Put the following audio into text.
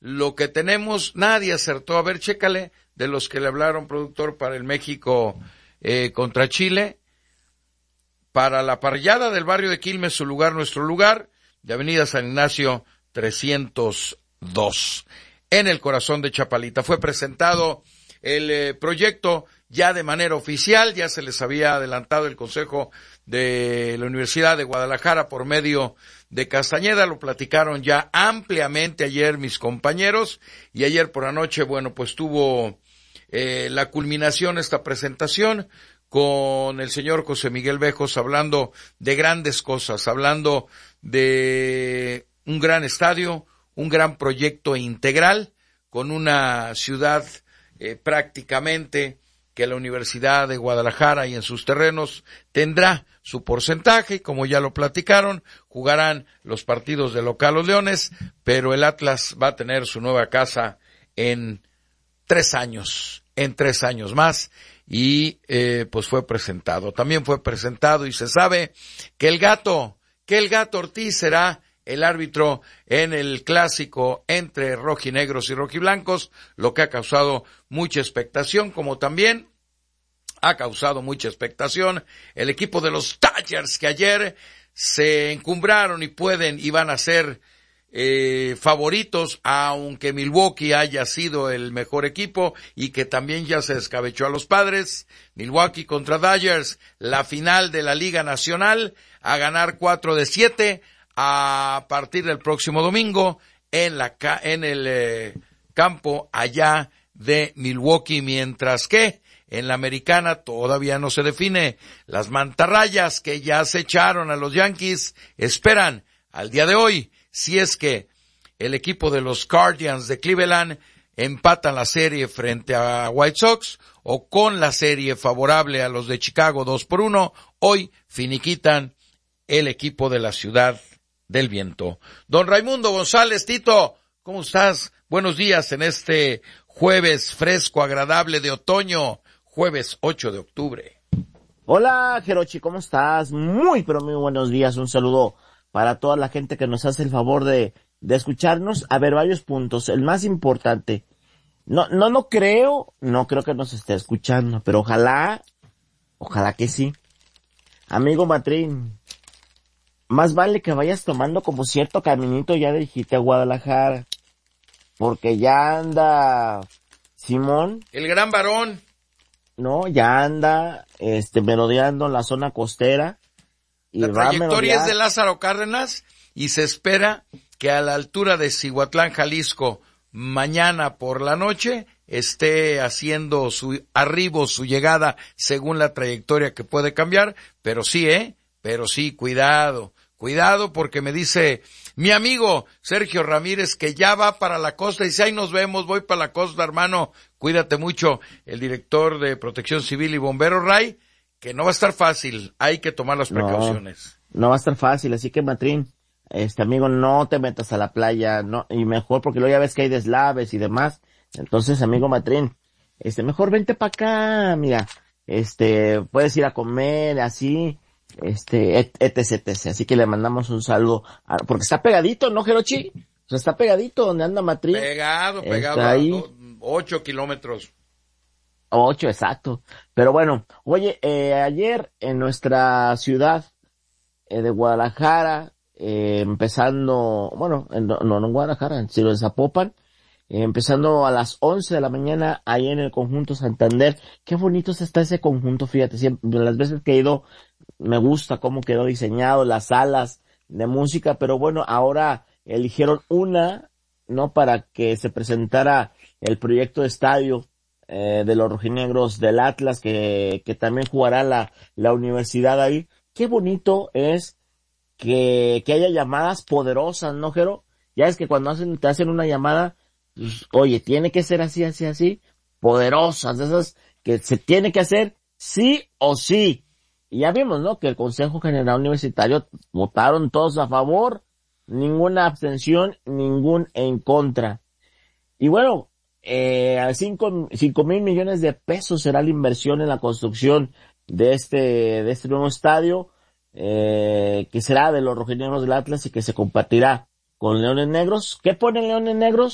lo que tenemos, nadie acertó. A ver, chécale, de los que le hablaron, productor, para el México contra Chile, para la parrillada del barrio de Quilmes, su lugar, nuestro lugar, de Avenida San Ignacio 302, en el corazón de Chapalita. Fue presentado el proyecto ya de manera oficial, ya se les había adelantado el Consejo de la Universidad de Guadalajara por medio de Castañeda, lo platicaron ya ampliamente ayer mis compañeros, y ayer por la noche, bueno, pues tuvo la culminación esta presentación con el señor José Miguel Bejos hablando de grandes cosas, hablando de un gran estadio, un gran proyecto integral con una ciudad prácticamente que la Universidad de Guadalajara y en sus terrenos tendrá su porcentaje, y como ya lo platicaron, jugarán los partidos de local los Leones, pero el Atlas va a tener su nueva casa en 3 años más, y pues fue presentado. También fue presentado y se sabe que el Gato Ortiz será el árbitro en el clásico entre rojinegros y rojiblancos, lo que ha causado mucha expectación, como también ha causado mucha expectación el equipo de los Dodgers, que ayer se encumbraron y van a ser favoritos, aunque Milwaukee haya sido el mejor equipo y que también ya se descabechó a los Padres. Milwaukee contra Dodgers, la final de la Liga Nacional, a ganar 4-7 a partir del próximo domingo en el campo allá de Milwaukee, mientras que en la Americana todavía no se define. Las mantarrayas, que ya se echaron a los Yankees, esperan al día de hoy si es que el equipo de los Guardians de Cleveland empatan la serie frente a White Sox, o con la serie favorable a los de Chicago 2-1, hoy finiquitan el equipo de la Ciudad del Viento. Don Raimundo González, Tito, ¿cómo estás? Buenos días en este jueves fresco, agradable de otoño, jueves 8 de octubre. Hola, Jerochi, ¿cómo estás? Muy, pero muy buenos días. Un saludo para toda la gente que nos hace el favor de escucharnos. A ver, varios puntos. El más importante, no creo que nos esté escuchando, pero ojalá que sí. Amigo Matrín, más vale que vayas tomando como cierto caminito ya dirigirte a Guadalajara, porque ya anda Simón, el gran varón, no, ya anda merodeando la zona costera. Y la trayectoria es de Lázaro Cárdenas, y se espera que a la altura de Cihuatlán, Jalisco, mañana por la noche esté haciendo su llegada según la trayectoria, que puede cambiar, pero sí, cuidado, porque me dice mi amigo Sergio Ramírez que ya va para la costa, y dice, ahí nos vemos, voy para la costa, hermano, cuídate mucho. El director de Protección Civil y Bomberos, Ray, que no va a estar fácil, hay que tomar las precauciones. No va a estar fácil, así que Matrín, amigo, no te metas a la playa, no, y mejor, porque luego ya ves que hay deslaves y demás. Entonces, amigo Matrín, mejor vente para acá, mira, puedes ir a comer, así, etc. Así que le mandamos un saludo, porque está pegadito, ¿no, Jerochi? O sea, está pegadito donde anda Matrín. Pegado, ahí. 8 kilómetros. 8, exacto. Pero bueno, oye, ayer en nuestra ciudad de Guadalajara, empezando, bueno, no en Guadalajara, sino en Zapopan, empezando a las 11 de la mañana, ahí en el conjunto Santander. Qué bonito está ese conjunto, fíjate, siempre, las veces que he ido, me gusta cómo quedó diseñado, las salas de música, pero bueno, ahora eligieron una, ¿no? Para que se presentara el proyecto de estadio de los rojinegros del Atlas, que también jugará la universidad ahí. Qué bonito es que haya llamadas poderosas, ¿no, Jero? Ya es que cuando te hacen una llamada, pues, oye, tiene que ser así, poderosas, esas que se tiene que hacer sí o sí. Y ya vimos, ¿no? Que el Consejo General Universitario votaron todos a favor, ninguna abstención, ningún en contra. Y bueno, 5,000 millones de pesos será la inversión en la construcción de este nuevo estadio, que será de los rojinegros del Atlas y que se compartirá con Leones Negros. ¿Qué ponen Leones Negros?